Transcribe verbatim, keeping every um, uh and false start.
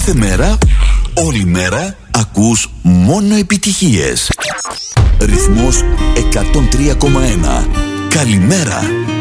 Κάθε μέρα, όλη μέρα, ακούς μόνο επιτυχίες. Ρυθμός εκατόν τρία κόμμα ένα. Καλημέρα.